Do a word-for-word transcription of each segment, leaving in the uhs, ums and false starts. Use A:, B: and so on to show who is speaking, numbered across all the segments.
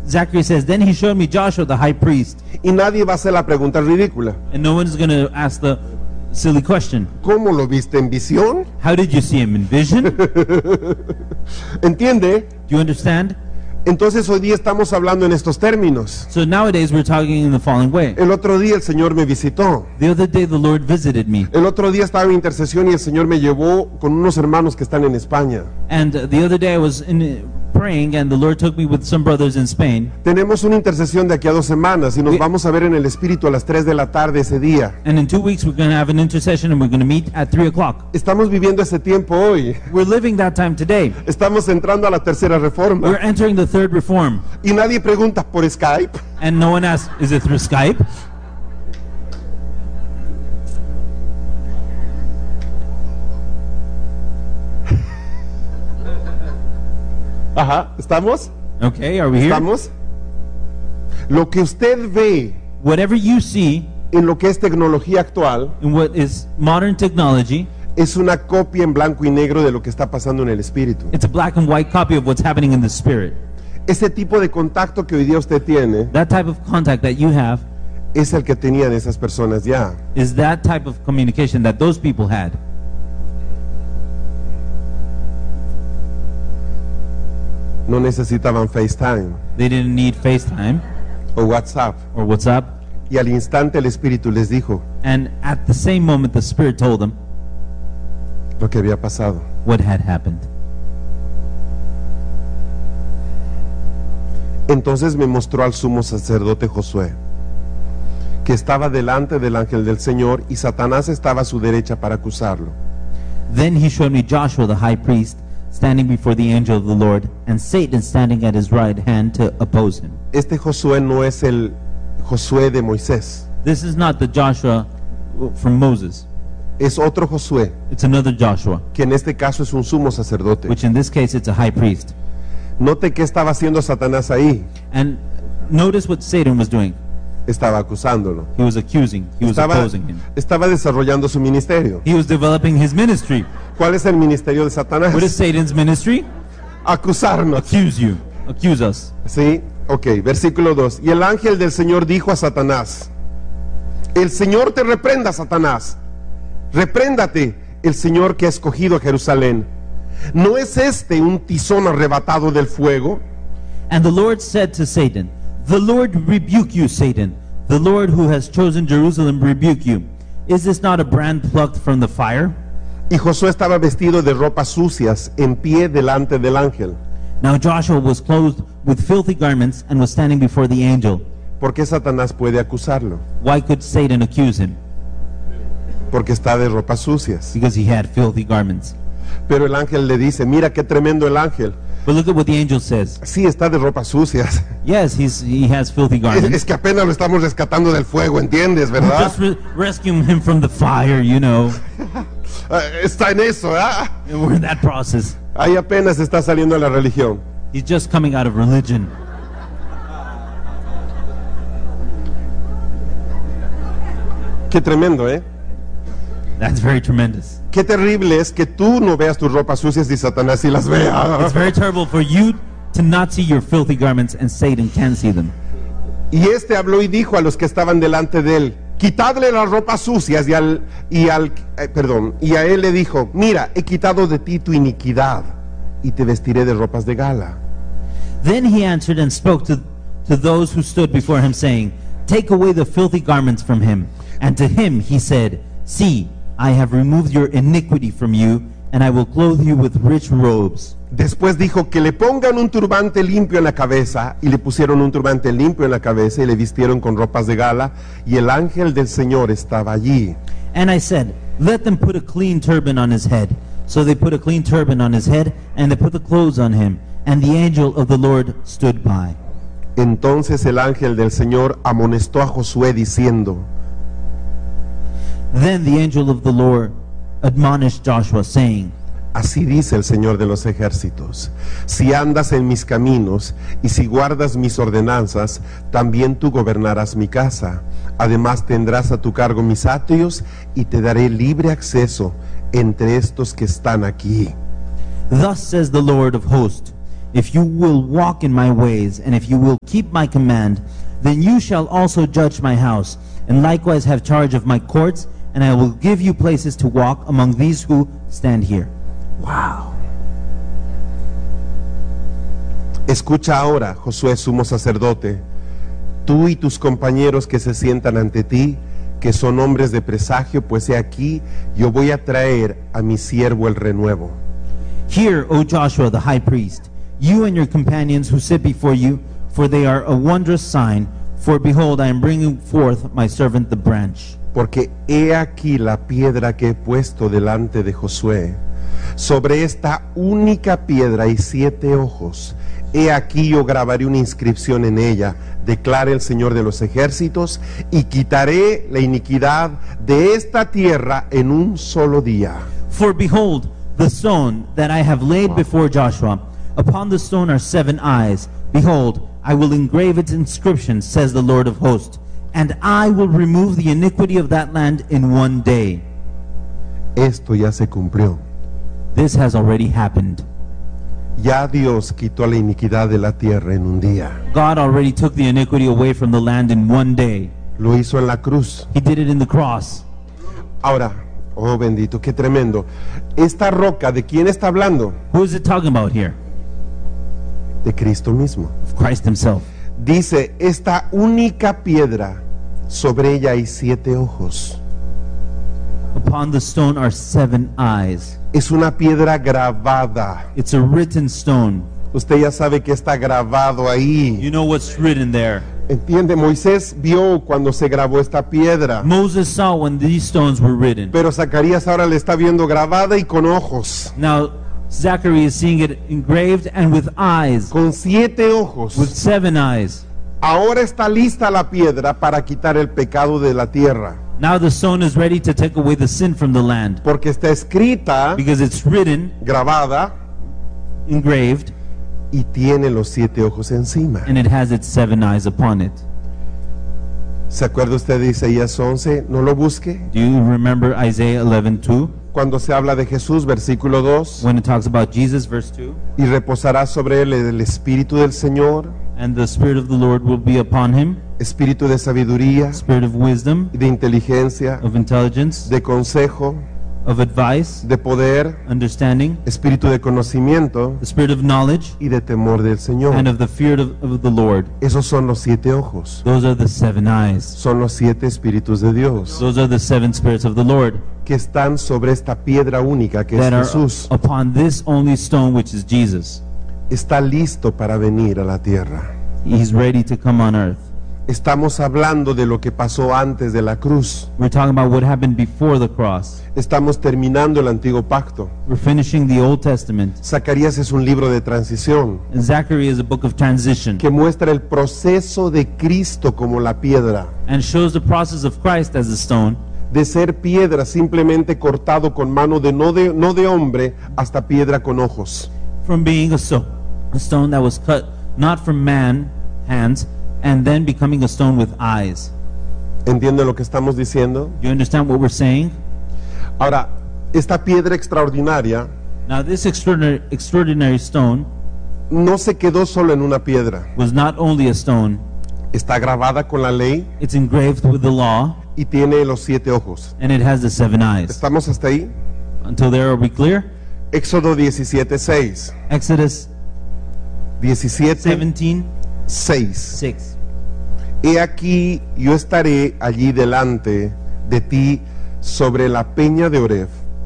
A: Zachary says, then he showed me Joshua the high priest.
B: Y nadie va a hacer la pregunta ridícula.
A: And no one's going to ask the silly question.
B: ¿Cómo lo viste en visión?
A: How did you see him in vision?
B: ¿Entiende?
A: Do you understand?
B: Entonces hoy día estamos hablando en estos términos.
A: So nowadays we're talking in the following way.
B: El otro día el Señor me visitó.
A: The other day the Lord visited me.
B: El otro día estaba en intercesión y el Señor me llevó con unos hermanos que están en España.
A: And uh, the other day I was in, uh, praying and the Lord took me with some brothers in Spain.
B: Tenemos una intercesión de aquí a dos semanas y nos vamos a ver en el Espíritu a las tres de la tarde ese día.
A: And in two weeks we're going to have an intercession and we're going to meet at three o'clock.
B: Estamos viviendo ese tiempo hoy.
A: We're living that time today.
B: Estamos entrando a la tercera reforma.
A: We're entering the third reform.
B: Y nadie pregunta por Skype.
A: And no one asks, is it through Skype?
B: Ajá, ¿estamos?
A: Okay, are we here?
B: ¿Estamos? Lo que usted ve
A: Whatever you see
B: en lo que es tecnología actual
A: in what is modern technology,
B: es una copia en blanco y negro de lo que está pasando en el Espíritu.
A: it's a black and white copy of what's happening in the spirit.
B: Ese tipo de contacto que hoy día usted tiene
A: That type of contact that you have
B: es el que tenían esas personas ya.
A: is that type of communication that those people had.
B: No necesitaban FaceTime
A: They didn't need FaceTime
B: o WhatsApp.
A: or WhatsApp.
B: Y al instante el Espíritu les dijo
A: And at the same moment, the Spirit told them
B: lo que había pasado.
A: what had happened.
B: Entonces me mostró al sumo sacerdote Josué, que estaba delante del ángel del Señor y Satanás estaba a su derecha para acusarlo.
A: Then he showed me Joshua the high priest standing before the angel of the Lord, and Satan standing at his right hand to oppose him.
B: Este Josué no es el Josué de Moisés,
A: This is not the Joshua from Moses.
B: es otro Josué,
A: It's another Joshua,
B: que en este caso es un sumo sacerdote.
A: which in this case it's a high priest.
B: Note qué estaba haciendo Satanás ahí.
A: And notice what Satan was doing.
B: Estaba acusándolo.
A: He was accusing, he was
B: Estaba,
A: opposing him.
B: estaba desarrollando su ministerio.
A: He was developing his ministry.
B: ¿Cuál es el ministerio de Satanás?
A: What is Satan's ministry?
B: Acusarnos.
A: Accuse you, accuse us.
B: ¿Sí? Ok, versículo dos. Y el ángel del Señor dijo a Satanás: el Señor te reprenda, Satanás. Repréndate el Señor que ha escogido a Jerusalén. ¿No es este un tizón arrebatado del fuego?
A: And the Lord said to Satan, the Lord rebuke you, Satan. The Lord who has chosen Jerusalem rebuke you. Is this not a brand plucked from the fire?
B: Y Josué estaba vestido de ropas sucias, en pie delante del ángel.
A: Now Joshua was clothed with filthy garments and was standing before the angel.
B: ¿Por qué Satanás puede acusarlo?
A: Why could Satan accuse him?
B: Porque está de ropas sucias.
A: Because he had filthy garments.
B: Pero el ángel le dice: mira qué tremendo el ángel.
A: But look at what the angel says.
B: Sí, está de ropas sucias.
A: Yes, he's, he has filthy
B: Es,
A: garments.
B: es que apenas lo estamos rescatando del fuego, ¿entiendes,
A: We're
B: verdad?
A: just re- rescuing him from the fire, you know.
B: Ah, está en eso, ¿ah?
A: And we're in that process.
B: Ahí apenas está saliendo de la religión.
A: He's just coming out of religion.
B: Qué tremendo, ¿eh?
A: That's very tremendous.
B: Qué terrible es que tú no veas tus ropas sucias y Satanás sí las vea.
A: It's very terrible for you to not see your filthy garments and Satan can see them.
B: Y este habló y dijo a los que estaban delante de él: quitadle las ropas sucias. Y al, y al eh, perdón, y a él le dijo: mira, he quitado de ti tu iniquidad y te vestiré de ropas de gala.
A: Then he answered and spoke to, to those who stood before him, saying, take away the filthy garments from him. And to him he said, see, I have removed your iniquity from you, and I will clothe you with rich robes.
B: Después dijo que le pongan un turbante limpio en la cabeza, y le pusieron un turbante limpio en la cabeza y le vistieron con ropas de gala, y el ángel del Señor estaba allí.
A: And I said, let them put a clean turban on his head. So they put a clean turban on his head, and they put the clothes on him. And the angel of the Lord stood by.
B: Entonces el ángel del Señor amonestó a Josué diciendo:
A: Then the angel of the Lord admonished Joshua, saying,
B: así dice el Señor de los ejércitos: si andas en mis caminos y si guardas mis ordenanzas, también tú gobernarás mi casa. Además tendrás a tu cargo mis atrios y te daré libre acceso entre estos que están aquí.
A: Thus says the Lord of hosts, If you will walk in my ways, and if you will keep my command, then you shall also judge my house, and likewise have charge of my courts, and I will give you places to walk among these who stand here. Wow.
B: Escucha ahora, Josué sumo sacerdote, tú y tus compañeros que se sientan ante ti, que son hombres de presagio, pues he aquí, yo voy a traer a mi siervo el renuevo.
A: Hear, O Joshua the high priest, you and your companions who sit before you, for they are a wondrous sign. For behold, I am bringing forth my servant the branch.
B: Porque he aquí la piedra que he puesto delante de Josué. Sobre esta única piedra hay siete ojos. He aquí yo grabaré una inscripción en ella, declara el Señor de los ejércitos, y quitaré la iniquidad de esta tierra en un solo día.
A: For behold, the stone that I have laid before Joshua, upon the stone are seven eyes. Behold, I will engrave its inscription, says the Lord of hosts, and I will remove the iniquity of that land in one day.
B: Esto ya se cumplió.
A: This has already happened.
B: Ya Dios quitó la iniquidad de la tierra en un día.
A: God already took the iniquity away from the land in one day.
B: Lo hizo en la cruz.
A: He did it in the cross.
B: Ahora, oh bendito, qué tremendo. Esta roca, ¿de quién está hablando?
A: Who is it talking about here?
B: De Cristo mismo.
A: Of Christ himself.
B: Dice, esta única piedra, sobre ella hay siete ojos.
A: Upon the stone are seven eyes.
B: Es una piedra grabada.
A: It's a written stone.
B: Usted ya sabe que está grabado ahí.
A: You know what's written there.
B: Entiende, Moisés vio cuando se grabó esta piedra.
A: Moses saw when these stones were written.
B: Pero Zacarías ahora le está viendo grabada y con ojos.
A: Now, Zachary is seeing it engraved and with eyes,
B: Con siete ojos.
A: with seven eyes.
B: Ahora está lista la piedra para quitar el pecado de la tierra.
A: Now the stone is ready to take away the sin from the land,
B: Porque está escrita,
A: because it's written,
B: grabada,
A: engraved,
B: y tiene los siete ojos encima.
A: and it has its seven eyes upon it.
B: ¿Se acuerda usted de Isaías once? No lo busque.
A: Do you remember Isaiah eleven two,
B: Cuando se habla de Jesús, versículo dos.
A: when it talks about Jesus, verse two?
B: Y reposará sobre él el espíritu del Señor,
A: And the Spirit of the Lord will be upon him,
B: espíritu de sabiduría,
A: Spirit of wisdom,
B: de inteligencia,
A: of intelligence,
B: de consejo,
A: of advice,
B: de poder,
A: understanding,
B: espíritu de conocimiento
A: the Spirit of knowledge,
B: y de temor del Señor.
A: and of the fear of, of the Lord.
B: Esos son los siete ojos.
A: Those are the seven eyes.
B: Son los siete espíritus de Dios
A: Those are the seven spirits of the Lord
B: que están sobre esta piedra única que es
A: that are
B: Jesús.
A: upon this only stone, which is Jesus.
B: Está listo para venir a la tierra.
A: He's ready to come on earth.
B: Estamos hablando de lo que pasó antes de la cruz.
A: We're talking about what happened before the cross.
B: Estamos terminando el antiguo pacto.
A: We're finishing the Old Testament.
B: Zacarías es un libro de transición
A: And Zachary is a book of transition
B: que muestra el proceso de Cristo como la piedra.
A: and shows the process of Christ as a stone,
B: De ser piedra simplemente cortado con mano de no de, no de hombre hasta piedra con ojos.
A: from being a, so, a stone that was cut not from man hands, and then becoming a stone with eyes.
B: ¿Entiende lo que estamos diciendo?
A: You understand what we're saying?
B: Ahora, esta piedra extraordinaria
A: Now this extraordinary, extraordinary stone
B: no se quedó solo en una piedra.
A: was not only a stone,
B: Está grabada con la ley
A: it's engraved with the law,
B: y tiene los siete ojos.
A: and it has the seven eyes.
B: ¿Estamos hasta ahí?
A: Until there, are we clear?
B: Éxodo diecisiete seis.
A: Exodus
B: diecisiete
A: seventeen
B: seis.
A: six.
B: He aquí yo estaré allí delante de ti sobre la peña de Oreb,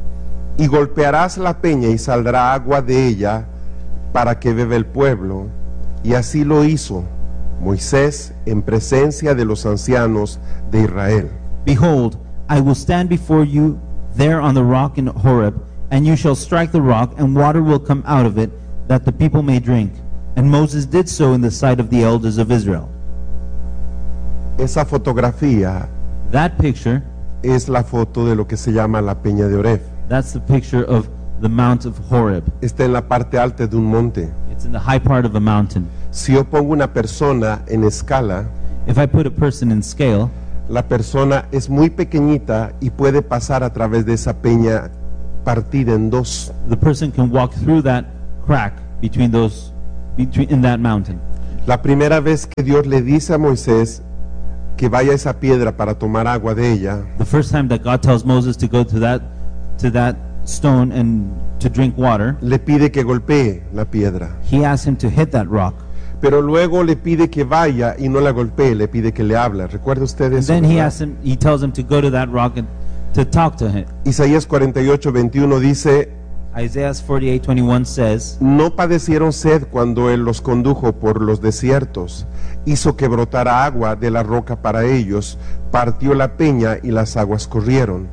B: y golpearás la peña y saldrá agua de ella para que beba el pueblo. Y así lo hizo Moisés en presencia de los ancianos de Israel.
A: Behold, I will stand before you there on the rock in Horeb, and you shall strike the rock, and water will come out of it, that the people may drink. And Moses did so in the sight of the elders of Israel.
B: Esa fotografía
A: That picture,
B: es la foto de lo que se llama la peña de Oreb.
A: that's the picture of the Mount of Horeb.
B: Está en la parte alta de un monte.
A: It's in the high part of a mountain.
B: Si yo pongo una persona en escala,
A: If I put a person in scale,
B: la persona es muy pequeñita y puede pasar a través de esa peña partida en dos.
A: the person can walk through that crack between those between in that mountain.
B: La primera vez que Dios le dice a Moisés que vaya a esa piedra para tomar agua de ella,
A: The first time that God tells Moses to go to that to that stone and to drink water,
B: le pide que golpee la piedra.
A: he asks him to hit that rock.
B: Pero luego le pide que vaya y no la golpee, le pide que le hable. ¿Recuerda usted
A: And
B: eso?
A: then he
B: ¿verdad?
A: asks him, he tells him to go to that rock and to talk to him.
B: Isaías cuarenta y ocho, veintiuno dice,
A: Isaiah forty-eight twenty-one says,
B: no padecieron sed cuando él los condujo por los desiertos, hizo que brotara agua de la roca para ellos, partió la peña y las aguas corrieron.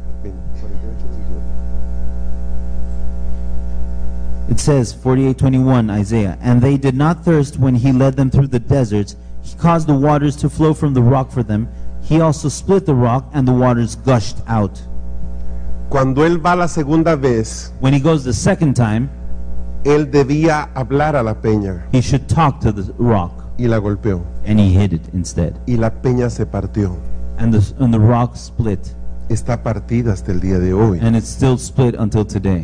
A: it says forty-eight twenty-one Isaiah, and they did not thirst when he led them through the deserts. He caused the waters to flow from the rock for them. He also split the rock and the waters gushed out.
B: Cuando él va la segunda vez,
A: When he goes the second time,
B: él debía hablar a la peña
A: he should talk to the rock,
B: y la golpeó
A: and he hit it instead.
B: y la peña se partió.
A: And the, and the rock split,
B: Está partida hasta el día de hoy.
A: and it's still split until today.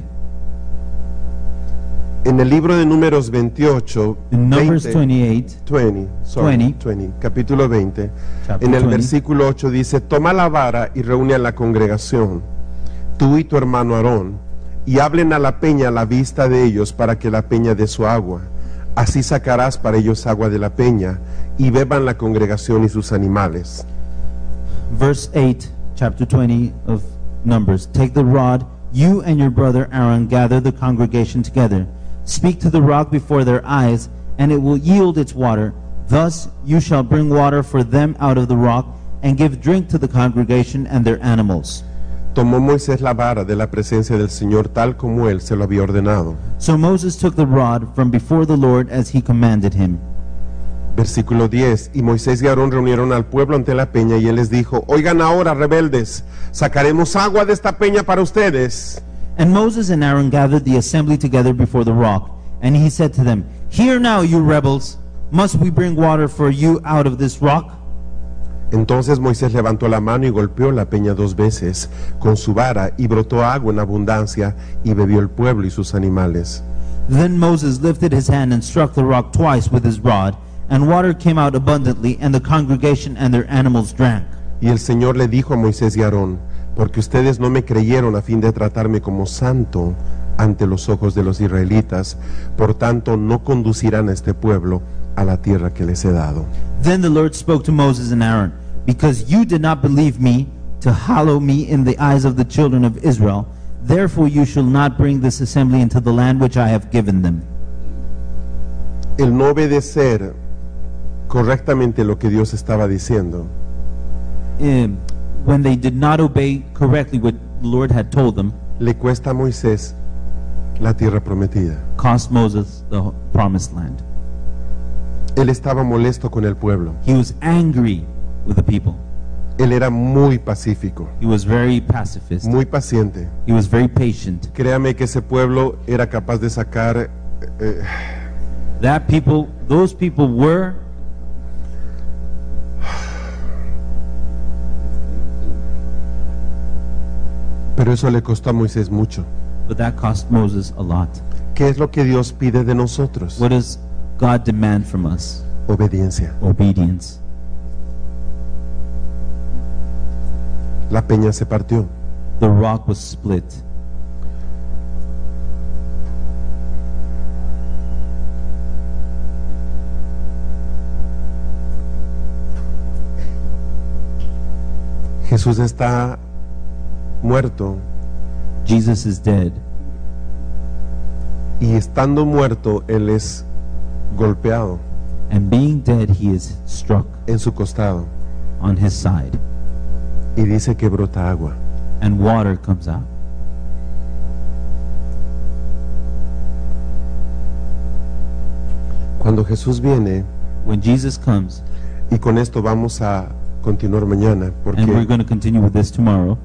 B: En el libro de Números veintiocho,
A: In Numbers
B: veinte,
A: twenty-eight,
B: veinte, sorry,
A: veinte.
B: veinte, capítulo veinte,
A: Chapter
B: en el
A: veinte.
B: versículo ocho dice, toma la vara y reúne a la congregación, tú y tu hermano Aarón, y hablen a la peña a la vista de ellos para que la peña dé su agua. Así sacarás para ellos agua de la peña, y beban la congregación y sus animales.
A: verse eight, chapter twenty of Numbers. Take the rod, you and your brother Aaron gather the congregation together. Speak to the rock before their eyes, and it will yield its water. Thus you shall bring water for them out of the rock, and give drink to the congregation and their animals.
B: Tomó Moisés la vara de la presencia del Señor tal como él se lo había ordenado.
A: So Moses took the rod from before the Lord as he commanded him.
B: Versículo diez, y Moisés y Aarón reunieron al pueblo ante la peña y él les dijo, oigan ahora, rebeldes, sacaremos agua de esta peña para ustedes.
A: And Moses and Aaron gathered the assembly together before the rock, and he said to them, Hear now, you rebels, must we bring water for you out of this rock?
B: Entonces Moisés levantó la mano y golpeó la peña dos veces con su vara y brotó agua en abundancia y bebió el pueblo y sus animales.
A: Then Moses lifted his hand and struck the rock twice with his rod, and water came out abundantly, and the congregation and their animals drank.
B: Y el Señor le dijo a Moisés y Aarón, porque ustedes no me creyeron a fin de tratarme como santo ante los ojos de los israelitas, por tanto no conducirán a este pueblo a la tierra que les he dado.
A: Then the Lord spoke to Moses and Aaron, Because you did not believe me to hallow me in the eyes of the children of Israel, therefore you shall not bring this assembly into the land which I have given them.
B: El no obedecer correctamente lo que Dios estaba diciendo
A: Um, when they did not obey correctly what the Lord had told them,
B: le cuesta a Moisés la tierra prometida.
A: cost Moses the promised land.
B: Él estaba molesto con el pueblo.
A: He was angry with the people.
B: Él era muy pacífico,
A: He was very pacifist.
B: muy paciente.
A: He was very patient.
B: Créame que ese pueblo era capaz de sacar eh,
A: That people, those people were,
B: pero eso le costó a Moisés mucho.
A: but that cost Moses a lot.
B: ¿Qué es lo que Dios pide de nosotros?
A: What does God demand from us?
B: Obediencia.
A: Obedience.
B: La peña se partió.
A: The rock was split.
B: Jesús está muerto
A: Jesus is dead.
B: y estando muerto Él es golpeado
A: And being dead, he is struck
B: en su costado
A: on his side.
B: y dice que brota agua.
A: And water comes out.
B: Cuando Jesús viene,
A: When Jesus comes,
B: y con esto vamos a continuar mañana,
A: and we're
B: porque
A: going to continue with this tomorrow,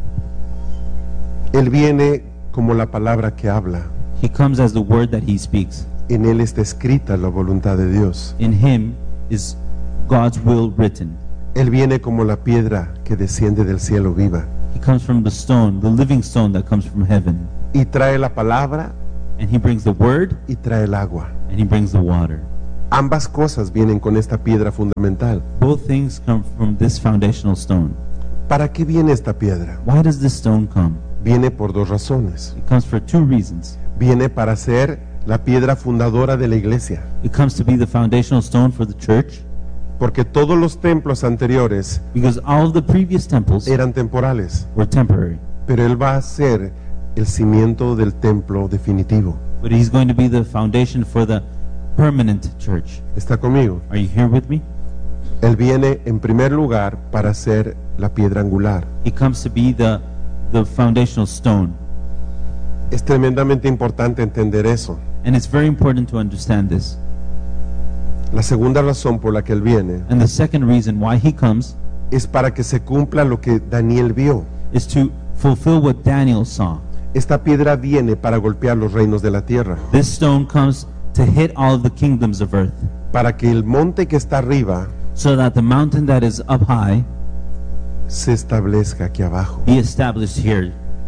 B: Él viene como la palabra que habla.
A: he comes as the word that he speaks.
B: En Él está escrita la voluntad de Dios.
A: In him is God's will written.
B: Él viene como la piedra que desciende del cielo viva
A: He comes from the stone, the living stone that comes from heaven.
B: y trae la palabra
A: And he brings the word
B: y trae el agua.
A: and and he brings the water.
B: Ambas cosas vienen con esta piedra fundamental.
A: Both things come from this foundational stone.
B: ¿Para qué viene esta piedra?
A: Why does this stone come?
B: Viene por dos razones.
A: It comes for two reasons.
B: Viene para ser la piedra fundadora de la iglesia,
A: It comes to be the foundational stone for the church,
B: porque todos los templos anteriores
A: because all of the previous temples
B: eran temporales,
A: were temporary.
B: pero Él va a ser el cimiento del templo definitivo.
A: But he's going to be the foundation for the permanent church.
B: ¿Está conmigo?
A: Are you here with me?
B: Él viene en primer lugar para ser la piedra angular.
A: He comes to be the, the foundational stone.
B: Es tremendamente importante entender eso.
A: And it's very important to understand this.
B: La segunda razón por la que Él viene
A: And the second reason why he comes
B: es para que se cumpla lo que Daniel vio.
A: is to fulfill what Daniel saw.
B: Esta piedra viene para golpear los reinos de la tierra,
A: This stone comes to hit all of the kingdoms of earth,
B: para que el monte que está arriba
A: so that the mountain that is up high
B: se establezca aquí abajo.
A: be established here.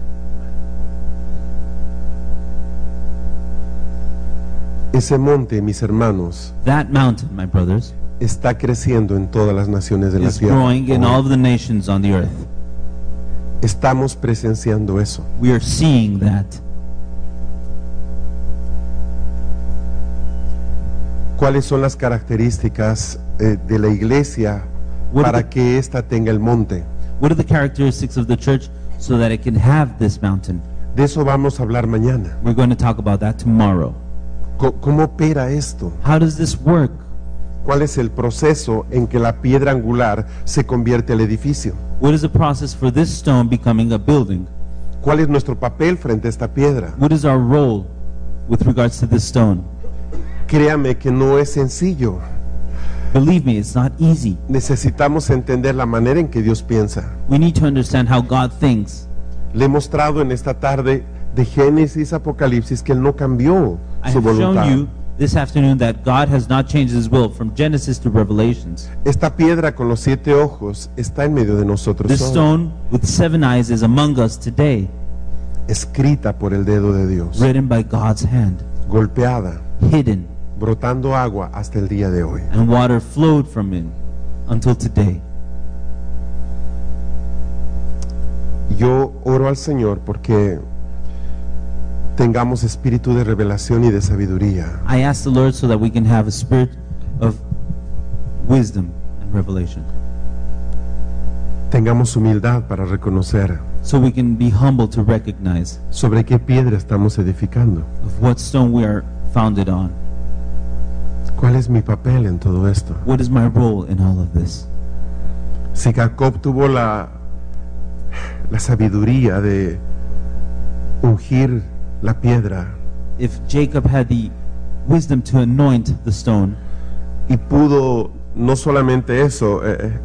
B: Ese monte, mis hermanos,
A: That mountain, my brothers,
B: está creciendo en todas las naciones de la
A: is
B: tierra.
A: growing in all of the nations on the earth.
B: Estamos presenciando eso.
A: We are seeing that.
B: ¿Cuáles son las características eh, de la iglesia
A: What are
B: para
A: the-
B: que ésta tenga el monte?
A: What are the characteristics of the church so that it can have this mountain?
B: De eso vamos a hablar mañana.
A: We're going to talk about that tomorrow.
B: Co- ¿Cómo opera esto?
A: How does this work?
B: ¿Cuál es el proceso en que la piedra angular se convierte al edificio?
A: What is the process for this stone becoming a building?
B: ¿Cuál es nuestro papel frente a esta piedra?
A: What is our role with regards to this stone?
B: Créame que no es sencillo.
A: Believe me, it's not easy.
B: Necesitamos entender la manera en que Dios piensa.
A: We need to understand how God thinks.
B: Le he mostrado en esta tarde de Génesis a Apocalipsis que Él no cambió
A: I
B: su
A: have shown
B: voluntad.
A: you this afternoon that God has not changed his will from Genesis to Revelations.
B: Esta piedra con los siete ojos está en medio de nosotros
A: This
B: hoy,
A: stone with seven eyes is among us today,
B: escrita por el dedo de Dios,
A: written by God's hand,
B: golpeada,
A: hidden,
B: brotando agua hasta el día de hoy.
A: and water flowed from it until today.
B: Yo oro al Señor porque tengamos espíritu de revelación y de sabiduría,
A: I ask the Lord so that we can have a spirit of wisdom and revelation,
B: tengamos humildad para reconocer
A: so we can be humble to recognize
B: sobre qué piedra estamos edificando.
A: of what stone we are founded on.
B: ¿Cuál es mi papel en todo esto?
A: What is my role in all of this?
B: Si Jacob tuvo la, la sabiduría de ungir la piedra
A: If Jacob had the wisdom to anoint the stone,
B: y pudo no solamente eso, eh, eh,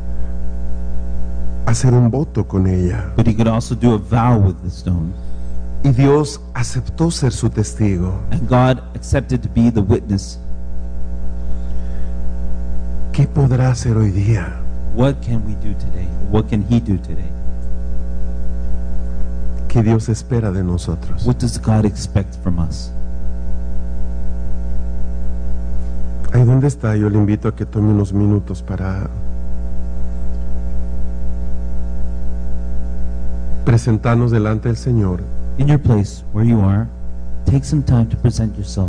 B: hacer un voto con ella,
A: but he could also do a vow with the stone,
B: y Dios aceptó ser su testigo,
A: and God accepted to be the witness,
B: ¿qué podrá hacer hoy día?
A: what can we do today? What can he do today?
B: ¿Qué Dios espera de nosotros?
A: What does God expect from us?
B: Ahí donde está, yo le invito a que tome unos minutos para presentarnos delante del Señor.
A: In your place where you are, take some time to present yourself